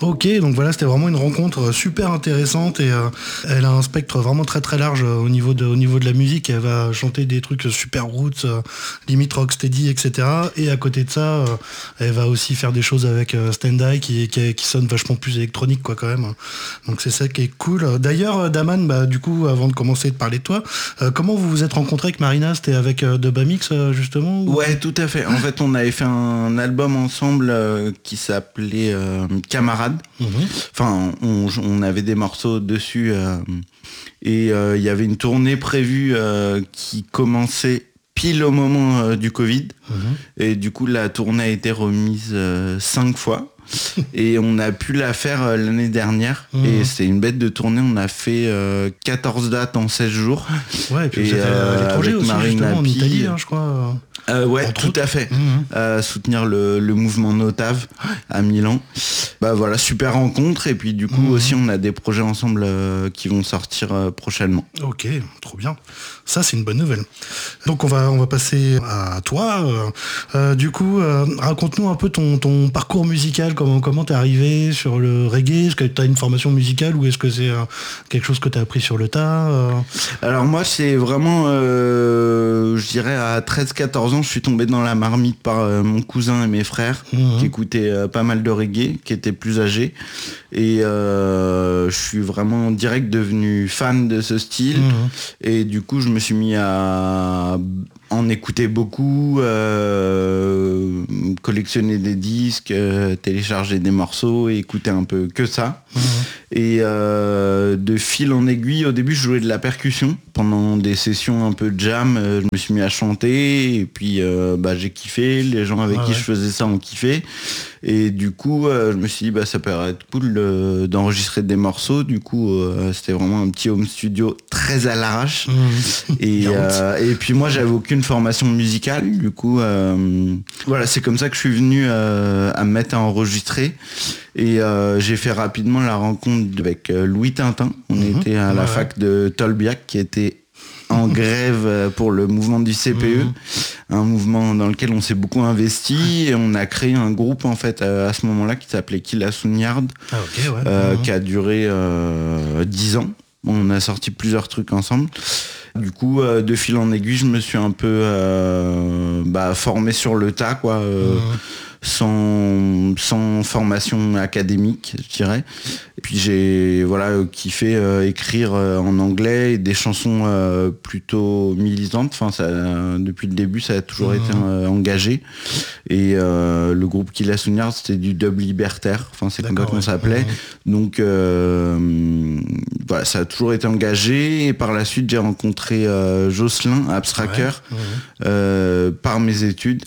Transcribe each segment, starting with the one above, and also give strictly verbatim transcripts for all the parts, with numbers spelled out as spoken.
Ok, donc voilà, c'était vraiment une rencontre super intéressante et euh, elle a un spectre vraiment très très large euh, au niveau de au niveau de la musique. Elle va chanter des trucs super roots, euh, limite rocksteady, et cetera. Et à côté de ça, euh, elle va aussi faire des choses avec euh, Stand-Eye qui, qui qui sonne vachement plus électronique quoi quand même. Donc c'est ça qui est cool. D'ailleurs, euh, Daman, bah du coup, avant de commencer de parler de toi, euh, comment vous vous êtes rencontrés avec Marina? C'était avec euh, Dubamix euh, justement ou... Ouais, tout à fait. En fait, on avait fait un album ensemble euh, qui s'appelait euh, Camarade. Mhm. Enfin, on, on avait des morceaux dessus euh, et il euh, y avait une tournée prévue euh, qui commençait pile au moment euh, du Covid. Mhm. Et du coup, la tournée a été remise euh, cinq fois. Et on a pu la faire euh, l'année dernière. Mmh. Et c'était une bête de tournée. On a fait euh, quatorze dates en seize jours. Ouais, et puis vous êtes euh, à l'étranger aussi, justement, en Italie, hein, je crois. Euh, ouais, tout à fait. Mmh. Euh, soutenir le, le mouvement Notave à Milan. Bah voilà, super rencontre. Et puis du coup mmh. aussi, on a des projets ensemble euh, qui vont sortir euh, prochainement. Ok, trop bien. Ça, c'est une bonne nouvelle. Donc on va on va passer à toi. Euh, du coup, euh, raconte-nous un peu ton, ton parcours musical. Comment comment t'es arrivé sur le reggae? Est-ce que t'as une formation musicale ou est-ce que c'est euh, quelque chose que t'as appris sur le tas? euh... Alors moi, c'est vraiment, euh, je dirais à treize quatorze ans, je suis tombé dans la marmite par euh, mon cousin et mes frères mmh. qui écoutaient euh, pas mal de reggae, qui étaient plus âgés. Et euh, je suis vraiment direct devenu fan de ce style. Mmh. Et du coup, je me suis mis à en écouter beaucoup, euh, collectionner des disques, euh, télécharger des morceaux et écouter un peu que ça. Mmh. Et euh, de fil en aiguille, au début, je jouais de la percussion. Pendant des sessions un peu de jam, euh, je me suis mis à chanter et puis euh, bah, j'ai kiffé. Les gens avec ah qui ouais. je faisais ça ont kiffé. Et du coup, euh, je me suis dit, bah, ça peut être cool euh, d'enregistrer des morceaux. Du coup, euh, c'était vraiment un petit home studio très à l'arrache. Mmh. Et, euh, et puis moi, j'avais aucune formation musicale. Du coup, euh, voilà, c'est comme ça que je suis venu euh, à me mettre à enregistrer. Et euh, j'ai fait rapidement la rencontre avec euh, Louis Tintin. On mmh. était à la ouais. fac de Tolbiac qui était en grève pour le mouvement du C P E, mmh. un mouvement dans lequel on s'est beaucoup investi et on a créé un groupe en fait à ce moment-là qui s'appelait Killa Sunyard, ah, okay, ouais. euh, mmh. qui a duré euh, dix ans. On a sorti plusieurs trucs ensemble. Du coup, euh, de fil en aiguille, je me suis un peu euh, bah, formé sur le tas, quoi. Euh, mmh. Sans, sans formation académique, je dirais. Et puis j'ai voilà kiffé euh, écrire euh, en anglais et des chansons euh, plutôt militantes. Enfin, ça, euh, depuis le début, ça a toujours mmh. été euh, engagé. Et euh, le groupe Killa Sunyard, c'était du dub libertaire. Enfin, c'est D'accord, comme ça qu'on ouais. s'appelait. Mmh. Donc euh, voilà, ça a toujours été engagé. Et par la suite, j'ai rencontré euh, Jocelyn Abstracker ouais. mmh. euh, par mes études.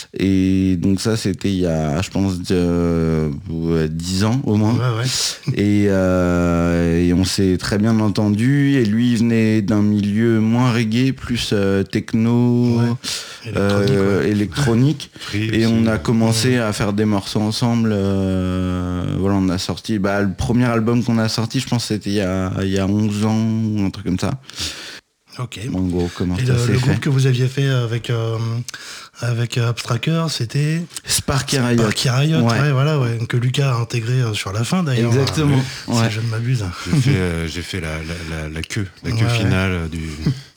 Et donc ça c'était il y a je pense de, euh, dix ans au moins ouais, ouais. Et, euh, et on s'est très bien entendu et lui il venait d'un milieu moins reggae plus euh, techno ouais. électronique, euh, ouais. électronique. Et on a commencé ouais. à faire des morceaux ensemble euh, voilà on a sorti bah, le premier album qu'on a sorti je pense c'était il y a, il y a onze ans ou un truc comme ça. Ok. En gros, comment et ça le, s'est le fait groupe que vous aviez fait avec euh, avec Abstracker, c'était Sparky Riot. Sparky Riot, ouais. ouais, voilà, ouais, que Lucas a intégré sur la fin d'ailleurs. Exactement. Euh, ouais. Si je ne m'abuse. J'ai fait, euh, j'ai fait la, la, la, la queue, la queue ouais, finale ouais. du.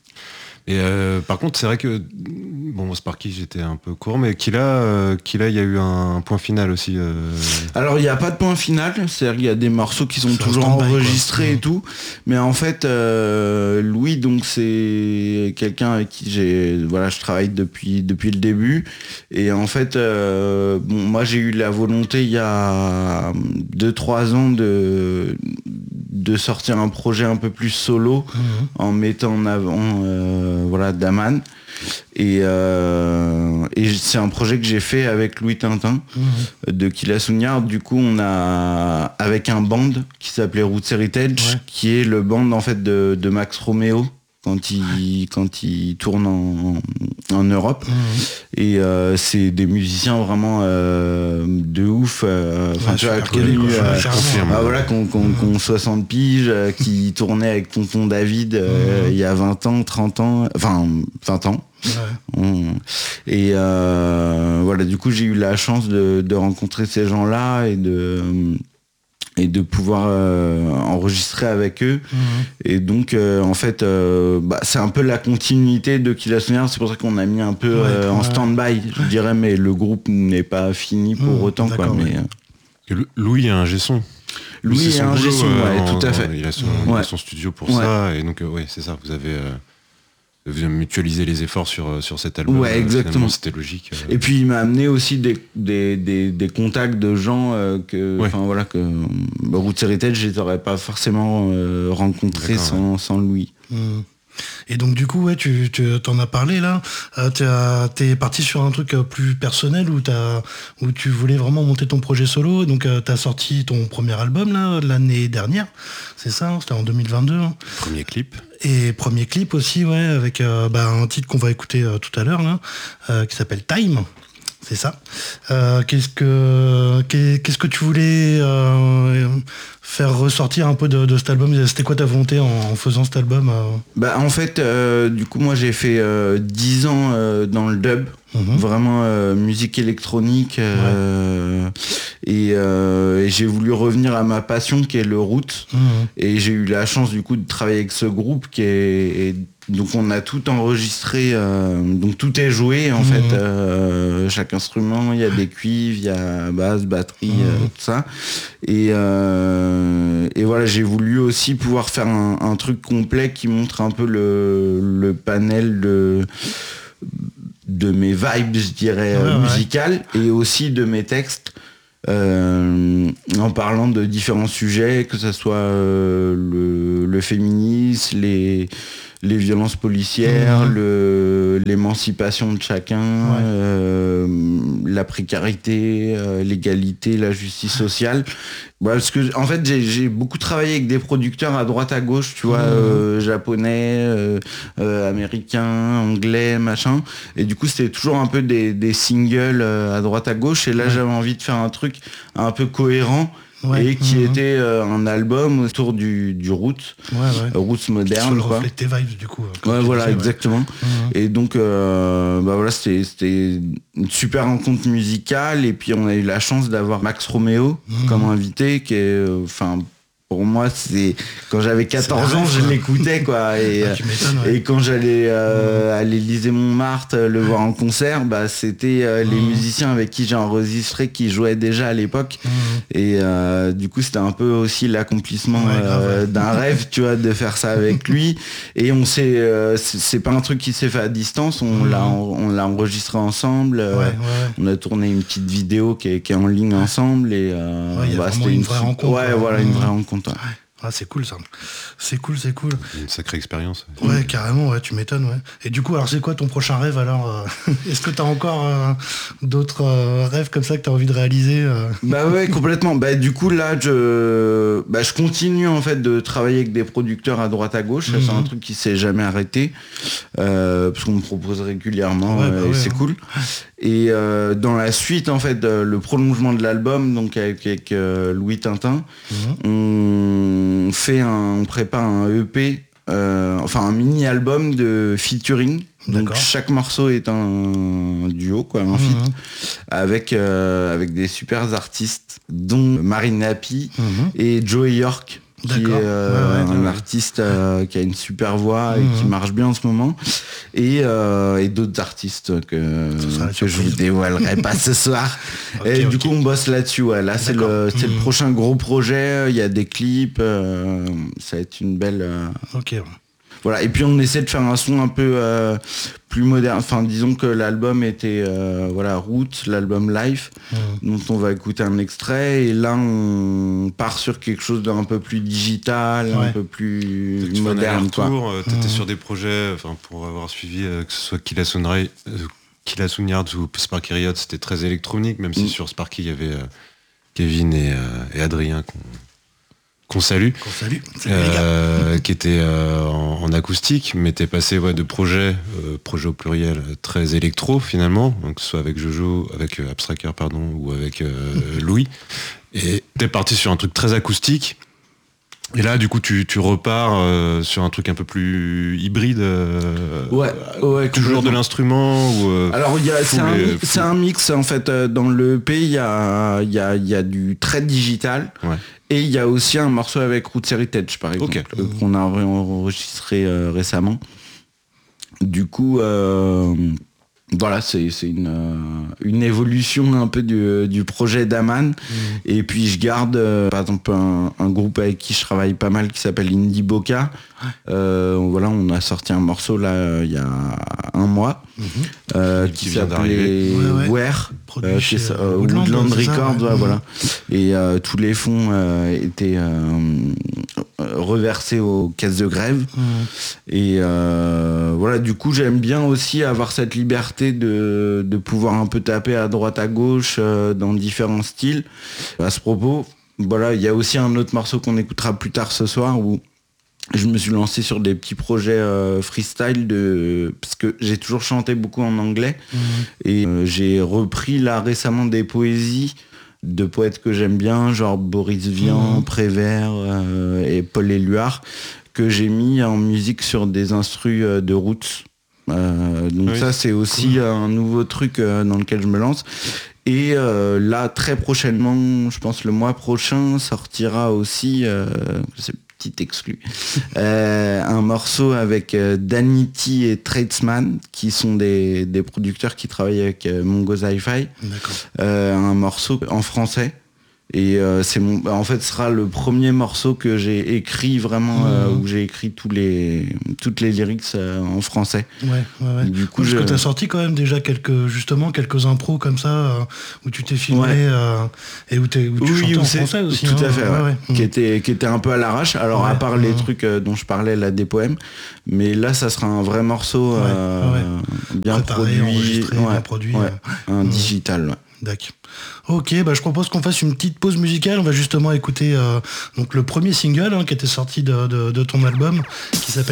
Et euh, par contre, c'est vrai que bon, Sparky, j'étais un peu court, mais Killa, euh, Killa, il y a eu un point final aussi. Euh... Alors, il n'y a pas de point final, c'est-à-dire qu'il y a des morceaux qui sont c'est toujours enregistrés et tout, mais en fait, euh, Louis, donc c'est quelqu'un avec qui j'ai, voilà, je travaille depuis depuis le début, et en fait, euh, bon, moi j'ai eu la volonté il y a deux trois ans de de sortir un projet un peu plus solo mmh. en mettant en avant euh, voilà Daman et, euh, et c'est un projet que j'ai fait avec Louis Tintin mmh. de Killa Sunyard. Du coup on a avec un band qui s'appelait Roots Heritage ouais. qui est le band en fait de, de Max Romeo quand il quand il tourne en, en Europe mmh. et euh, c'est des musiciens vraiment euh, de ouf euh, enfin ouais, tu vois connus euh, ah, voilà qu'on qu'on mmh. qu'on soixante piges euh, qui tournait avec tonton David euh, mmh. il y a vingt ans trente ans enfin vingt ans ouais. On, et euh, voilà du coup j'ai eu la chance de, de rencontrer ces gens là et de et de pouvoir euh, enregistrer avec eux. Mmh. Et donc euh, en fait euh, bah, c'est un peu la continuité de Qui la Souvenir, c'est pour ça qu'on a mis un peu ouais, euh, en ouais. stand-by, je dirais, mais le groupe n'est pas fini pour mmh, autant. Quoi, mais, ouais. euh... Louis a un G-son. Louis a un G-son, ouais, en, tout à fait. En, il, a son, mmh. il a son studio pour ouais. ça, et donc euh, ouais, c'est ça, vous avez... Euh... Vous avez mutualisé les efforts sur, sur cet album. Ouais, exactement. C'était logique. Euh... Et puis il m'a amené aussi des, des, des, des contacts de gens euh, que, enfin ouais. voilà, que bah, Roots Heritage, je les aurais pas forcément euh, rencontrés sans, ouais. sans Louis. Mmh. Et donc du coup, ouais, tu, tu t'en as parlé là. Euh, t'es parti sur un truc plus personnel où, t'as, où tu voulais vraiment monter ton projet solo. Donc euh, t'as sorti ton premier album là l'année dernière, c'est ça, hein, c'était en deux mille vingt-deux. Hein. Premier clip. Et premier clip aussi, ouais, avec euh, bah, un titre qu'on va écouter euh, tout à l'heure là, euh, qui s'appelle Time. C'est ça. Euh, qu'est-ce que qu'est-ce que tu voulais euh, faire ressortir un peu de, de cet album? C'était quoi ta volonté en, en faisant cet album euh Bah en fait, euh, du coup moi j'ai fait euh, dix ans euh, dans le dub. Mmh. Vraiment euh, musique électronique euh, ouais. et, euh, et j'ai voulu revenir à ma passion qui est le root. Mmh. Et j'ai eu la chance du coup de travailler avec ce groupe qui est et donc on a tout enregistré, euh, donc tout est joué en mmh. fait, euh, chaque instrument, il y a des cuivres, il y a basse, batterie, mmh. euh, tout ça. Et, euh, et voilà, j'ai voulu aussi pouvoir faire un, un truc complet qui montre un peu le, le panel de de mes vibes, je dirais, ouais, musicales, ouais. et aussi de mes textes, euh, en parlant de différents sujets, que ce soit euh, le, le féminisme, les, les violences policières, mmh. le, l'émancipation de chacun, ouais. euh, la précarité, euh, l'égalité, la justice sociale. Ouais, parce que en fait j'ai, j'ai beaucoup travaillé avec des producteurs à droite à gauche, tu vois, mmh. euh, japonais, euh, euh, américains, anglais, machin. Et du coup c'était toujours un peu des, des singles euh, à droite à gauche. Et là ouais. j'avais envie de faire un truc un peu cohérent. Ouais, et qui mmh. était euh, un album autour du, du roots, ouais, ouais. Euh, roots moderne, quoi. Reflète tes vibes du coup. Ouais, voilà, disais, exactement. Ouais. Mmh. Et donc, euh, bah voilà, c'était, c'était une super rencontre musicale. Et puis on a eu la chance d'avoir Max Romeo mmh. comme invité, qui est, enfin. Euh, Pour moi, c'est quand j'avais quatorze ans, je l'écoutais quoi. Et, ah, ouais. et quand j'allais euh, mmh. à l'Élysée-Montmartre le voir en concert, bah c'était euh, mmh. les musiciens avec qui j'ai enregistré qui jouaient déjà à l'époque. Mmh. Et euh, du coup, c'était un peu aussi l'accomplissement ouais, euh, d'un rêve, tu vois, de faire ça avec lui. Et on s'est, euh, c'est, c'est pas un truc qui s'est fait à distance. On mmh. l'a, on l'a enregistré ensemble. Ouais, ouais. On a tourné une petite vidéo qui est, qui est en ligne ensemble. Et euh, ouais, bah, c'était une, une vraie rencontre. Ouais, ouais, voilà, mmh. une vraie rencontre. Ouais. Ah, c'est cool ça. C'est cool, c'est cool. Une sacrée expérience. Ouais, mmh. carrément, ouais, tu m'étonnes, ouais. Et du coup, alors c'est quoi ton prochain rêve alors euh, est-ce que t'as encore euh, d'autres euh, rêves comme ça que t'as envie de réaliser euh Bah ouais, complètement. Bah du coup là, je, bah, je continue en fait de travailler avec des producteurs à droite à gauche. Mmh. C'est un truc qui s'est jamais arrêté euh, parce qu'on me propose régulièrement ouais, bah et ouais, c'est hein. cool. Et euh, dans la suite, en fait, euh, le prolongement de l'album, donc avec, avec euh, Louis Tintin, mmh. on fait un, on prépare un E P, euh, enfin un mini-album de featuring. Donc D'accord. chaque morceau est un duo, quoi, un mmh. feat, avec euh, avec des super artistes, dont Marine Happy mmh. et Joey York. Qui D'accord. est euh, ouais, ouais, un ouais. artiste euh, qui a une super voix et mmh. qui marche bien en ce moment, et, euh, et d'autres artistes que, que je vous dévoilerai pas ce soir. Okay, et okay. du coup on bosse là-dessus. Ouais. Là c'est le, c'est mmh. le prochain gros projet. Il y a des clips. Euh, ça va être une belle. Euh... Ok. Voilà. Et puis on essaie de faire un son un peu euh, plus moderne. Enfin, disons que l'album était euh, voilà Route, l'album Live, mmh. dont on va écouter un extrait. Et là, on part sur quelque chose d'un peu plus digital, ouais. un peu plus tu moderne. Quoi. Euh, t'étais mmh. sur des projets, enfin pour avoir suivi euh, que ce soit Killa Sunrise, euh, Killa Sunyard ou Sparky Riot, c'était très électronique. Même si mmh. sur Sparky il y avait euh, Kevin et, euh, et Adrien qu'on qu'on salue, qu'on salue. Euh, qui était euh, en, en acoustique, mais t'es passé ouais, de projets, euh, projet au pluriel, très électro finalement, donc soit avec Jojo, avec euh, Abstracker pardon, ou avec euh, Louis, et t'es parti sur un truc très acoustique. Et là, du coup, tu, tu repars euh, sur un truc un peu plus hybride. Euh, ouais, ouais. Toujours de l'instrument ou euh, Alors, il y a, c'est, un, et, c'est un mix, en fait. Euh, dans le E P, il y a, y, a, y a du très digital. Ouais. Et il y a aussi un morceau avec Roots Heritage, par exemple, okay. euh, qu'on a enregistré euh, récemment. Du coup... Euh, Voilà, c'est, c'est une, euh, une évolution un peu du, du projet d'Aman. Mmh. Et puis je garde, euh, par exemple, un, un groupe avec qui je travaille pas mal qui s'appelle Indie Boca. Euh, voilà, on a sorti un morceau là il y a un mois mmh. euh, qui, qui s'appelait ouais, ouais. Where, euh, chez, euh, Woodland, Woodland Records, ouais. Ouais, mmh. Voilà. Et euh, tous les fonds euh, étaient euh, reversés aux caisses de grève. Mmh. Et euh, voilà, du coup, j'aime bien aussi avoir cette liberté de, de pouvoir un peu taper à droite à gauche euh, dans différents styles. À ce propos, voilà, il y a aussi un autre morceau qu'on écoutera plus tard ce soir où je me suis lancé sur des petits projets euh, freestyle de parce que j'ai toujours chanté beaucoup en anglais mmh. et euh, j'ai repris là récemment des poésies de poètes que j'aime bien, genre Boris Vian, mmh. Prévert euh, et Paul Éluard, que j'ai mis en musique sur des instrus euh, de roots. Euh, donc oui. Ça c'est aussi cool. Un nouveau truc euh, dans lequel je me lance. Et euh, là très prochainement, je pense le mois prochain, sortira aussi, euh, c'est petit exclu, euh, un morceau avec euh, Danity et Tradesman, qui sont des, des producteurs qui travaillent avec euh, Mongo Hi-Fi. Euh, un morceau en français. Et euh, c'est mon, bah, en fait, ce sera le premier morceau que j'ai écrit vraiment, mmh. euh, où j'ai écrit tous les, toutes les lyrics euh, en français. Ouais, ouais, ouais. Du coup, parce je... que t'as sorti quand même déjà quelques, justement, quelques impros comme ça, euh, où tu t'es filmé, ouais. euh, et où, t'es, où tu oui, chantais en français aussi. Tout hein, à fait, ouais, ouais, ouais. Qui, était, qui était un peu à l'arrache. Alors, ouais, à part ouais. les trucs euh, dont je parlais, là, des poèmes. Mais là, ça sera un vrai morceau, ouais, euh, ouais. bien Préparé, produit. Ouais, bien produit. Ouais, un mmh. digital, ouais. D'accord. Ok, bah je propose qu'on fasse une petite pause musicale. On va justement écouter euh, donc le premier single hein, qui était sorti de, de, de ton album, qui s'appelle